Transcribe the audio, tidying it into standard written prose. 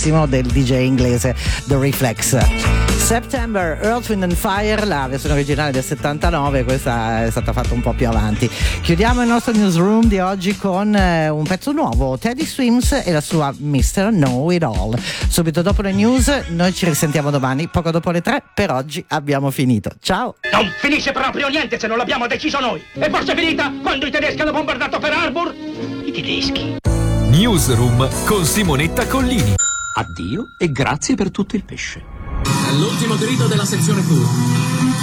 famosissimo del DJ inglese The Reflex. September, Earth, Wind and Fire, la versione originale del 79, questa è stata fatta un po' più avanti. Chiudiamo il nostro newsroom di oggi con un pezzo nuovo, Teddy Swims e la sua Mr. Know It All. Subito dopo le news, noi ci risentiamo domani, poco dopo le 3, per oggi abbiamo finito. Ciao! Non finisce proprio niente se non l'abbiamo deciso noi! E forse è finita quando i tedeschi hanno bombardato Pearl Harbor? I tedeschi. Newsroom con Simonetta Collini. Addio e grazie per tutto il pesce. All'ultimo grido della sezione tour.